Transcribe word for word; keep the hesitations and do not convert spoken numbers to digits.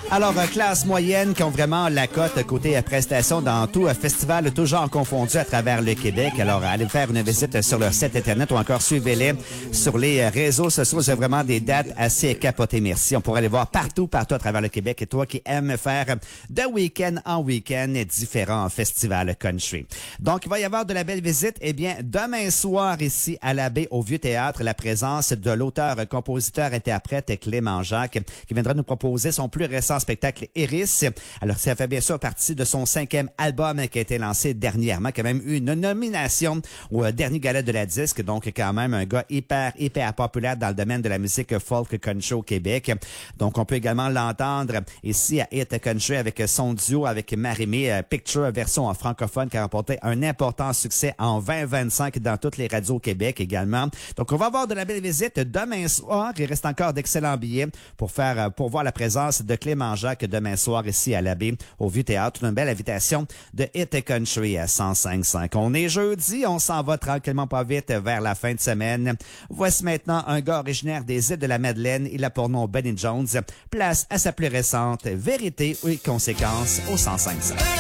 Alors, euh, classe moyenne qui ont vraiment la cote côté euh, prestations dans tout euh, festival, tout genre confondu à travers le Québec. Alors, euh, allez faire une visite sur leur site Internet ou encore suivez-les sur les euh, réseaux sociaux. C'est vraiment des dates assez capotées, merci. On pourrait aller voir partout, partout à travers le Québec. Et toi qui aimes faire de week-end en week-end différents festivals country. Donc, il va y avoir de la belle visite. Eh bien, demain soir, ici à la baie, au Vieux-Théâtre, la présence de l'auteur, compositeur, interprète Clément Jacques, qui viendra nous proposer son plus récent spectacle Iris. Alors, ça fait bien sûr partie de son cinquième album qui a été lancé dernièrement, qui a même eu une nomination au dernier gala de la disque. Donc, quand même, un gars hyper, hyper populaire dans le domaine de la musique folk country au Québec. Donc, on peut également l'entendre ici à Hit Country avec son duo avec Marimé, Picture, version en francophone, qui a remporté un important succès en vingt vingt-cinq dans toutes les radios au Québec également. Donc, on va avoir de la belle visite demain soir. Il reste encore d'excellents billets pour faire, pour voir la présence de Clément Jacques demain soir ici à la baie, au Vieux-Théâtre. Une belle invitation de Hit Country à cent cinq cinq. On est jeudi, on s'en va tranquillement pas vite vers la fin de semaine. Voici maintenant un gars originaire des îles de la Madeleine. Il a pour nom Benny Jones. Place à sa plus récente Vérité et conséquences au cent cinq cinq.